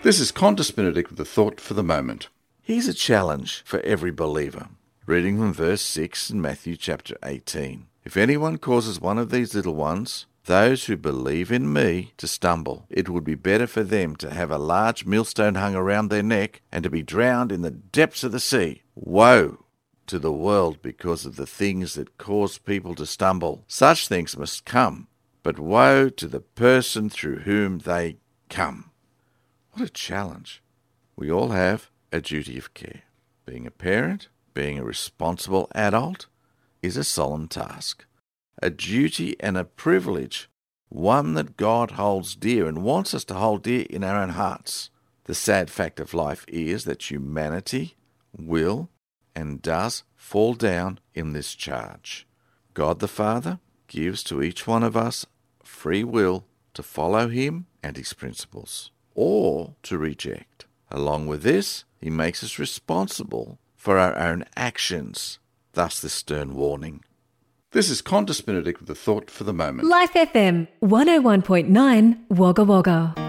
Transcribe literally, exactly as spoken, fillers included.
This is Qantas Benedict with the thought for the moment. Here's a challenge for every believer. Reading from verse six in Matthew chapter eighteen. If anyone causes one of these little ones, those who believe in me, to stumble, it would be better for them to have a large millstone hung around their neck and to be drowned in the depths of the sea. Woe to the world because of the things that cause people to stumble. Such things must come, but woe to the person through whom they come. What a challenge. We all have a duty of care. Being a parent, being a responsible adult, is a solemn task. A duty and a privilege, one that God holds dear and wants us to hold dear in our own hearts. The sad fact of life is that humanity will and does fall down in this charge. God the Father gives to each one of us free will to follow him and his principles, or to reject. Along with this, he makes us responsible for our own actions, thus the stern warning. This is Qantas Benedict with the thought for the moment. Life F M, one oh one point nine, Wagga Wagga.